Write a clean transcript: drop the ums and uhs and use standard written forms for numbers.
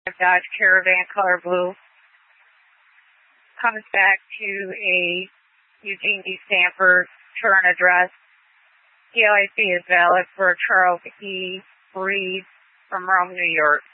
Dodge Caravan, color blue. Comes back to a Eugene D. Stanford current address. PLIC is valid for Charles E. Reed from Rome, New York.